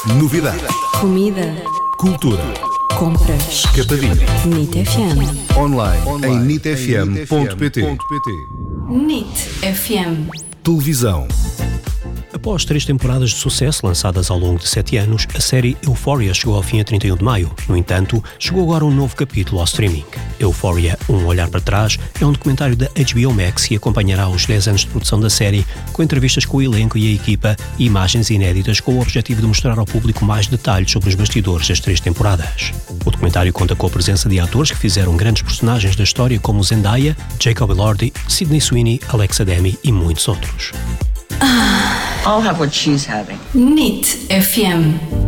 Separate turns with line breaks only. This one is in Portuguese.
Novidades.
Comida.
Cultura.
Compras.
Capadinha.
NIT FM.
Online em nitfm.pt.
NIT FM.
Televisão.
Após 3 temporadas de sucesso lançadas ao longo de 7 anos, a série Euphoria chegou ao fim a 31 de maio. No entanto, chegou agora um novo capítulo ao streaming. Euphoria, um olhar para trás, é um documentário da HBO Max que acompanhará os 10 anos de produção da série, com entrevistas com o elenco e a equipa e imagens inéditas com o objetivo de mostrar ao público mais detalhes sobre os bastidores das 3 temporadas. O documentário conta com a presença de atores que fizeram grandes personagens da história como Zendaya, Jacob Elordi, Sydney Sweeney, Alexa Demi e muitos outros.
I'll have what she's having.
NIT FM.